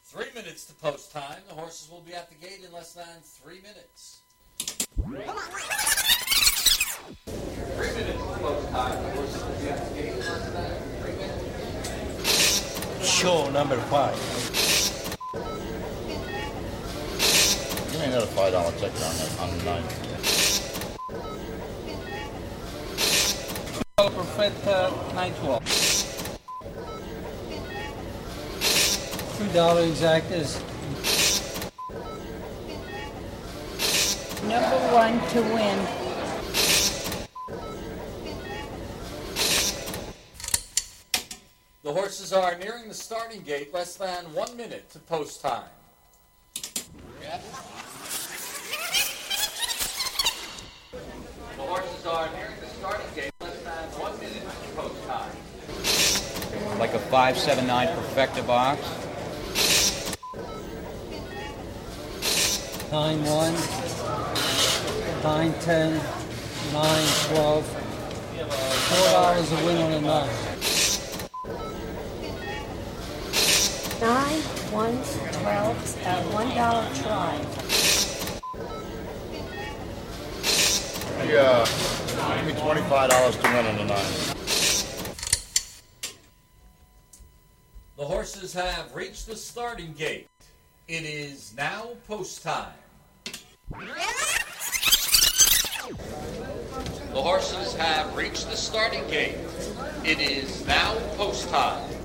3 minutes to post time. The horses will be at the gate in less than 3 minutes. 3 minutes to post time. The horses will be at the gate in less than 3 minutes. Show number 5. Give me another $5 ticket on the 9th. Perfetta 912. $2 exactas. Number 1 to win. The horses are nearing the starting gate, less than 1 minute to post time. The horses are nearing the starting gate, less than 1 minute to post time. Like a 579 Perfecta box. 9-1, 9-10, 9-12. $4 a win on a 9. 9, 1s, 12s at $1 try. Yeah, give me $25 to win on the 9. The horses have reached the starting gate. It is now post time. The horses have reached the starting gate. It is now post time.